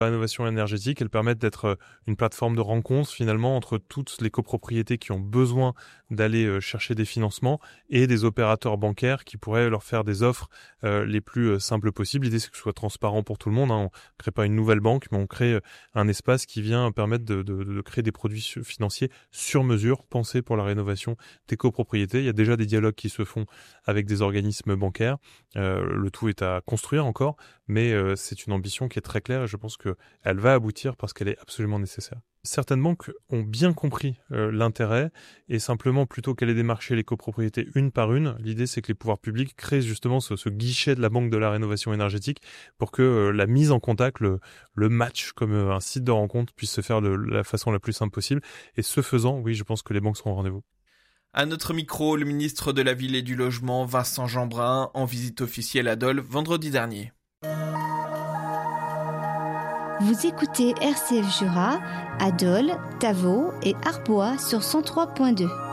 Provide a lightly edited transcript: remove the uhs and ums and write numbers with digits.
La rénovation énergétique, elles permettent d'être une plateforme de rencontre finalement entre toutes les copropriétés qui ont besoin d'aller chercher des financements et des opérateurs bancaires qui pourraient leur faire des offres les plus simples possibles. L'idée, c'est que ce soit transparent pour tout le monde. On ne crée pas une nouvelle banque, mais on crée un espace qui vient permettre de créer des produits financiers sur mesure, pensés pour la rénovation des copropriétés. Il y a déjà des dialogues qui se font avec des organismes bancaires. Le tout est à construire encore, mais c'est une ambition qui est très claire et je pense qu'elle va aboutir parce qu'elle est absolument nécessaire. Certaines banques ont bien compris l'intérêt et simplement, plutôt qu'aller démarcher les copropriétés une par une, l'idée c'est que les pouvoirs publics créent justement ce guichet de la banque de la rénovation énergétique pour que la mise en contact, le match comme un site de rencontre puisse se faire de la façon la plus simple possible. Et ce faisant, oui, je pense que les banques seront au rendez-vous. À notre micro, le ministre de la Ville et du Logement, Vincent Jeanbrun, en visite officielle à Dole vendredi dernier. Vous écoutez RCF Jura à Dole, Tavaux et Arbois sur 103.2.